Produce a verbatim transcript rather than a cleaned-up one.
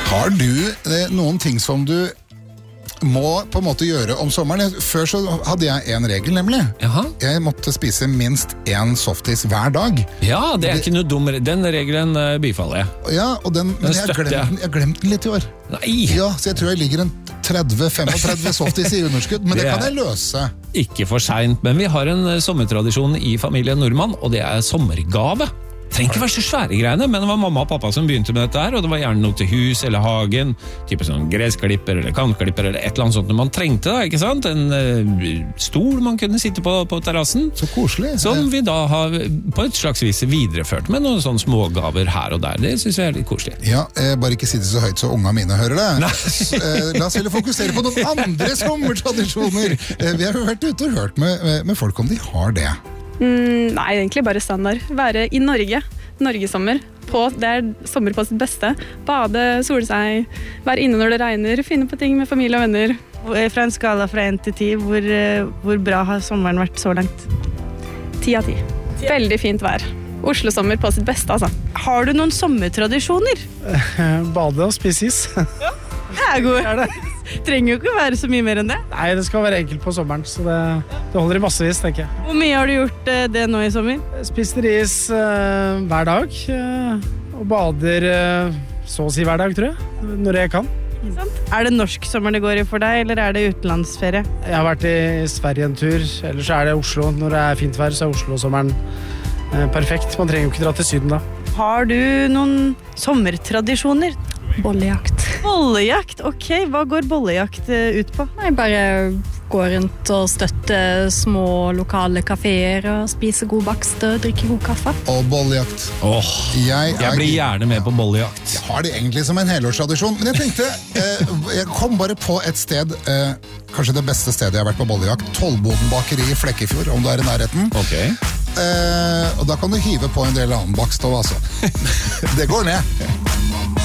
Har du eh, noen ting som du må på en måte gjøre om sommeren? Før så hadde jeg en regel, nemlig. Jaha. Jeg måtte spise minst en softis hver dag. Ja, det er ikke noe dum. Den regelen uh, bifaller jeg. Ja, og den, men jeg har glemt, den- jeg har glemt den litt i år. Nei, Ja, så jeg tror jeg ligger en tretti til femogtretti softis i underskudd, men det Det er- kan jeg løse. ikke for sent, men vi har en uh, sommertradisjon i familien Nordmann, og det er sommergave. Trenger ikke være så svære greiene, men det var mamma og pappa som begynte med dette her, og det var gjerne noe til hus eller hagen, type sånn gressklipper eller kantklipper eller et eller annet sånt når man trengte det, ikke sant? En uh, stol man kunne sitte på på terrassen, Så koselig. som vi da har på et slags vis videreført med noen sånne smågaver her og der. Det synes jeg er litt koselig. Ja, eh, bare ikke si det så høyt så unga mine hører det. Eh, la oss heller fokusere på noen andre sommertradisjoner. Eh, vi har jo vært ute og hørt med, med, med folk om de har det. Mm, nei, egentlig bare standard. Være i Norge. Norgesommer. På, det er sommer på sitt beste. Bade, sole seg, være inne når det regner, finne på ting med familie og venner. Fra en skala fra en til ti, hvor, eh, hvor bra har sommeren vært så langt? Ti av ti. Veldig fint vær. Oslo-sommer på sitt beste, altså. Har du noen sommertradisjoner? Bade og spise is. Det er god. Er det? Trenger jo ikke være så mye mer enn det. Nei, det skal være enkelt på sommeren, så det, det holder i massevis, tenker jeg. Hvor mye har du gjort eh, det nå i sommer? Spiser is eh, hver dag, eh, og bader eh, så å si hver dag, tror jeg, når jeg kan. Er det norsk sommer det går i for deg, eller er det utenlandsferie? Jeg har vært i Sverige en tur, ellers er det Oslo. Når det er fint vær, så er Oslo-sommeren eh, perfekt. Man trenger jo ikke dra til syden da. Har du noen sommertradisjoner? Bollejakt. Bollejakt, ok. Hva går bollejakt eh, ut på? Jeg bare går rundt og støtter små lokale kaféer og spiser god bakst og drikker god kaffe. Og bollejakt. Åh, Jeg, jeg er- blir gjerne med på bollejakt. Jeg har det egentlig som en helårstradisjon, men jeg tenkte, eh, jeg kom bare på et sted, eh, kanskje det beste stedet jeg har vært på bollejakt, Tollboden bakeri i Flekkefjord, om du er i nærheten. Ok. Eh, og da kan du hive på en del annen bakst også, altså. Det går ned.